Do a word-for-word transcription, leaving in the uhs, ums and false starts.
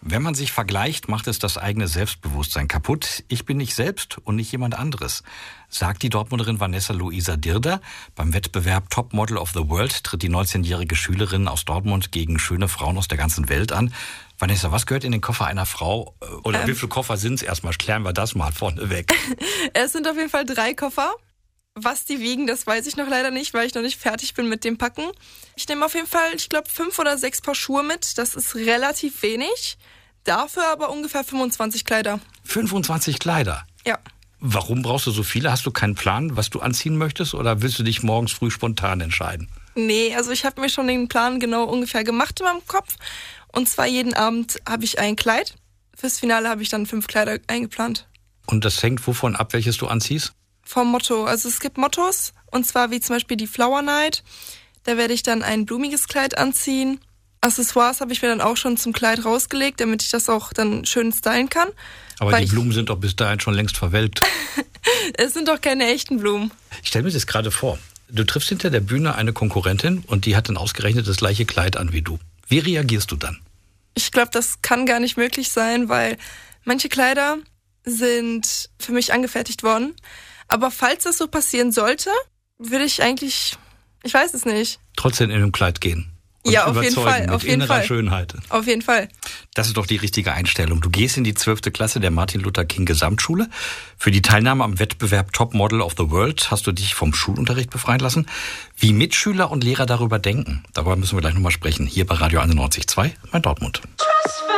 Wenn man sich vergleicht, macht es das eigene Selbstbewusstsein kaputt. Ich bin nicht selbst und nicht jemand anderes, sagt die Dortmunderin Vanessa Luisa Dirder. Beim Wettbewerb Top Model of the World tritt die neunzehnjährige Schülerin aus Dortmund gegen schöne Frauen aus der ganzen Welt an. Vanessa, was gehört in den Koffer einer Frau? Oder ähm, wie viele Koffer sind es erstmal? Klären wir das mal vorneweg. Es sind auf jeden Fall drei Koffer. Was die wiegen, das weiß ich noch leider nicht, weil ich noch nicht fertig bin mit dem Packen. Ich nehme auf jeden Fall, ich glaube, fünf oder sechs Paar Schuhe mit. Das ist relativ wenig. Dafür aber ungefähr fünfundzwanzig Kleider. fünfundzwanzig Kleider? Ja. Warum brauchst du so viele? Hast du keinen Plan, was du anziehen möchtest? Oder willst du dich morgens früh spontan entscheiden? Nee, also ich habe mir schon den Plan genau ungefähr gemacht in meinem Kopf. Und zwar jeden Abend habe ich ein Kleid. Fürs Finale habe ich dann fünf Kleider eingeplant. Und das hängt wovon ab, welches du anziehst? Vom Motto. Also es gibt Mottos, und zwar wie zum Beispiel die Flower Night. Da werde ich dann ein blumiges Kleid anziehen. Accessoires habe ich mir dann auch schon zum Kleid rausgelegt, damit ich das auch dann schön stylen kann. Aber die Blumen sind doch bis dahin schon längst verwelkt. Es sind doch keine echten Blumen. Ich stelle mir das gerade vor. Du triffst hinter der Bühne eine Konkurrentin und die hat dann ausgerechnet das gleiche Kleid an wie du. Wie reagierst du dann? Ich glaube, das kann gar nicht möglich sein, weil manche Kleider sind für mich angefertigt worden. Aber falls das so passieren sollte, würde ich eigentlich, ich weiß es nicht. Trotzdem in einem Kleid gehen. Und ja, auf jeden Fall. Mit auf jeden innerer Fall. Schönheit. Auf jeden Fall. Das ist doch die richtige Einstellung. Du gehst in die zwölfte Klasse der Martin Luther King Gesamtschule. Für die Teilnahme am Wettbewerb Top Model of the World hast du dich vom Schulunterricht befreien lassen. Wie Mitschüler und Lehrer darüber denken, darüber müssen wir gleich nochmal sprechen. Hier bei Radio einundneunzig Komma zwei, mein Dortmund.